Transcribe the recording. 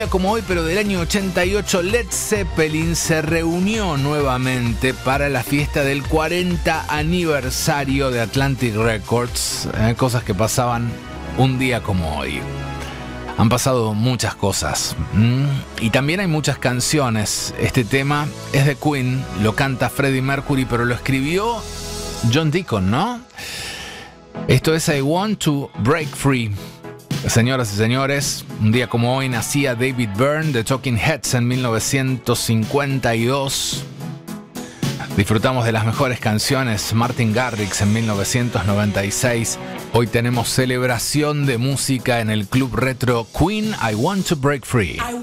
Como hoy, pero del año 88, Led Zeppelin se reunió nuevamente para la fiesta del 40 aniversario de Atlantic Records. Cosas que pasaban un día como hoy. Han pasado muchas cosas. Y también hay muchas canciones. Este tema es de Queen, lo canta Freddie Mercury, pero lo escribió John Deacon, ¿no? Esto es I Want to Break Free. Señoras y señores, un día como hoy nacía David Byrne de Talking Heads en 1952. Disfrutamos de las mejores canciones, Martin Garrix en 1996. Hoy tenemos celebración de música en el Club Retro Queen, I Want to Break Free.